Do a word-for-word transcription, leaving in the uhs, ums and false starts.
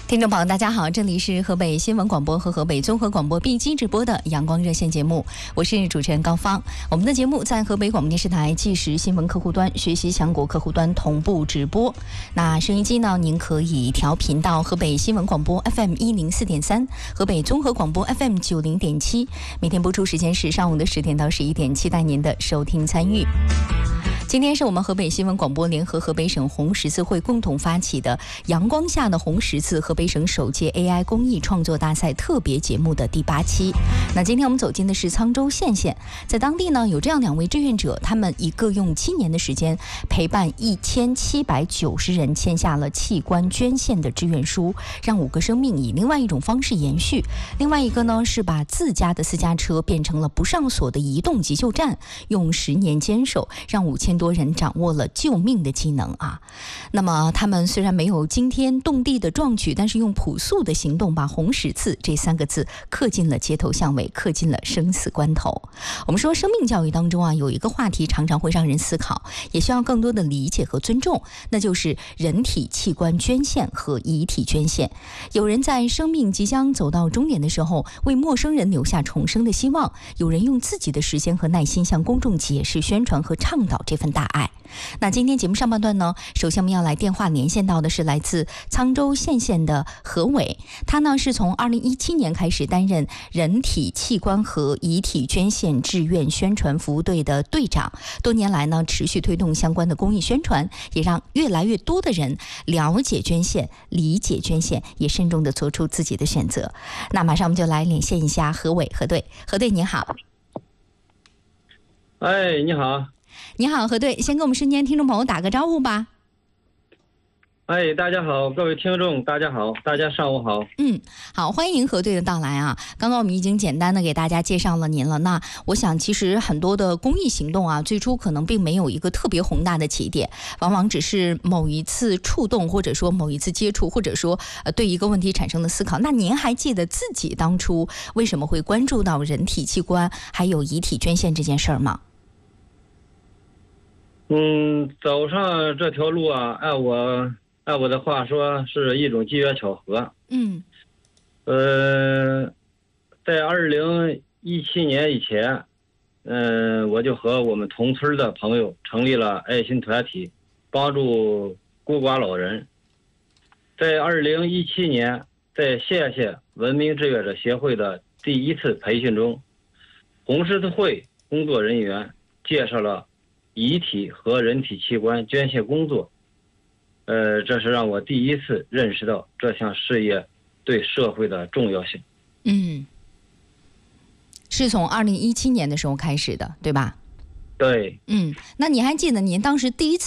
听众朋友，大家好，这里是河北新闻广播和河北综合广播并机直播的阳光热线节目，我是主持人高芳。我们的节目在河北广播电视台即时新闻客户端、学习强国客户端同步直播。那收音机呢，您可以调频到河北新闻广播 F M 一零四点三，河北综合广播 F M 九零点七。每天播出时间是上午的十点到十一点，期待您的收听参与。今天是我们河北新闻广播联合河北省红十字会共同发起的阳光下的红十字河北省首届 A I 公益创作大赛特别节目的第八期。那今天我们走进的是沧州县县，在当地呢有这样两位志愿者，他们一个用七年的时间陪伴一千七百九十人签下了器官捐献的志愿书，让五个生命以另外一种方式延续。另外一个呢是把自家的私家车变成了不上锁的移动急救站，用十年坚守让五千多人掌握了救命的技能啊。那么他们虽然没有惊天动地的壮举，但是用朴素的行动把红十字这三个字刻进了街头巷尾，刻进了生死关头。我们说生命教育当中啊，有一个话题常常会让人思考，也需要更多的理解和尊重，那就是人体器官捐献和遗体捐献。有人在生命即将走到终点的时候，为陌生人留下重生的希望，有人用自己的时间和耐心向公众解释、宣传和倡导这份大爱。那今天节目上半段呢，首先我们要来电话连线到的是来自沧州县县的何伟，他呢是从二零一七年开始担任人体器官和遗体捐献志愿宣传服务队的队长，多年来呢持续推动相关的公益宣传，也让越来越多的人了解捐献、理解捐献，也慎重地做出自己的选择。那马上我们就来连线一下何伟何队。何队你好。 哎，你好。 你好，何队，先跟我们身边听众朋友打个招呼吧。 哎，大家好，各位听众，大家好，大家上午好。 嗯，好，欢迎何队的到来啊！刚刚我们已经简单的给大家介绍了您了。那我想，其实很多的公益行动啊，最初可能并没有一个特别宏大的起点，往往只是某一次触动，或者说某一次接触，或者说呃对一个问题产生的思考。那您还记得自己当初为什么会关注到人体器官还有遗体捐献这件事儿吗？ 嗯，走上这条路啊，按我按我的话说，是一种机缘巧合。 嗯， 呃，在二零一七年以前，嗯、呃，我就和我们同村的朋友成立了爱心团体，帮助孤寡老人。在二零一七年，在县县文明志愿者协会的第一次培训中，红十字会工作人员介绍了遗体和人体器官捐献工作，呃，这是让我第一次认识到这项事业对社会的重要性。 嗯，是从二零一七年的时候开始的，对吧？ 对。 嗯，那你还记得您当时第一次